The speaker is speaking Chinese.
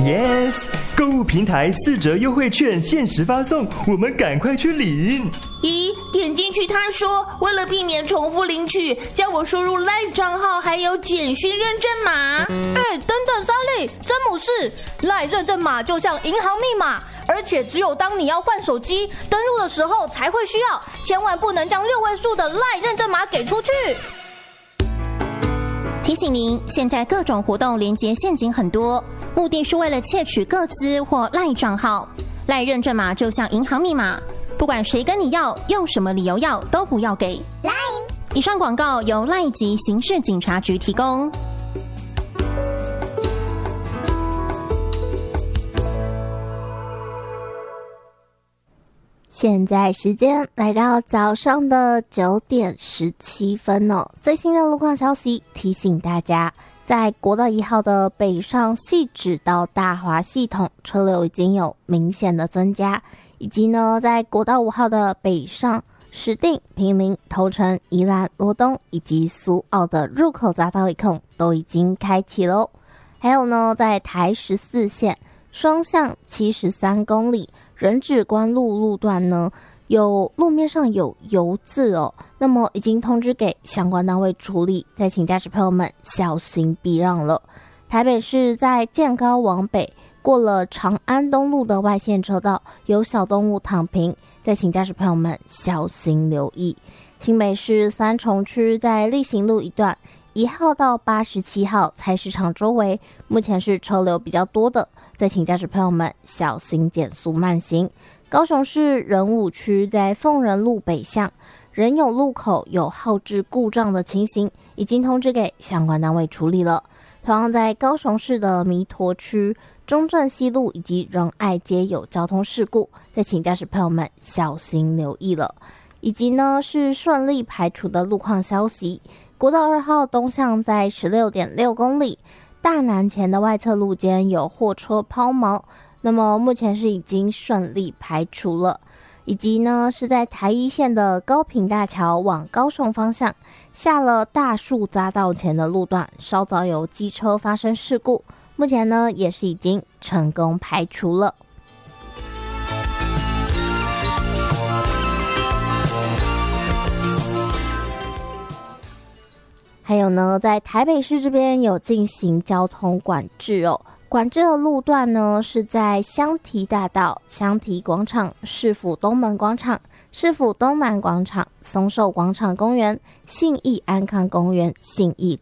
Yes， 购物平台4折优惠券限时发送，我们赶快去领。 咦，点进去他说为了避免重复领取，叫我输入 LINE 账号还有简讯认证码。 等等，莎莉，詹姆士，LINE 认证码就像银行密码，而且只有当你要换手机登录的时候才会需要，千万不能将6位数的 LINE 认证码给出去。 提醒您，现在各种活动连结陷阱很多，目的是为了窃取个资或 LINE 账号。LINE 认证码就像银行密码，不管谁跟你要，用什么理由要，都不要给。以上广告由 LINE 及刑事警察局提供。 现在时间来到早上的9点17分哦。最新的路况消息提醒大家，在国道1号的北上汐止到大华系统车流已经有明显的增加，以及呢在国道5号的北上石碇、坪林、头城、宜兰、罗东以及苏澳的入口匝道一控都已经开启喽。还有呢，在台14线双向73公里人指关路路段呢，路面上有油渍哦，那么已经通知给相关单位处理，再请驾驶朋友们小心避让了。台北市在建高往北过了长安东路的外线车道有小动物躺平，再请驾驶朋友们小心留意。新北市三重区在力行路一段1号到87号菜市场周围，目前是车流比较多的，再请驾驶朋友们小心减速慢行。高雄市仁武区在凤仁路北向仁友路口有号志故障的情形，已经通知给相关单位处理了。同样在高雄市的弥陀区中正西路以及仁爱街有交通事故，再请驾驶朋友们小心留意了。以及呢是顺利排除的路况消息，国道2号东向在 16.6 公里大南前的外侧路肩有货车抛锚，那么目前是已经顺利排除了。以及呢是在台一线的高屏大桥往高雄方向下了大树匝道前的路段稍早有机车发生事故，目前呢也是已经成功排除了。还有呢，在台北市这边有进行交通管制哦。管制的路段呢是在香堤大道、香堤广场、市府东门广场、市府东南广场、松寿广场公园、信义安康公园、信义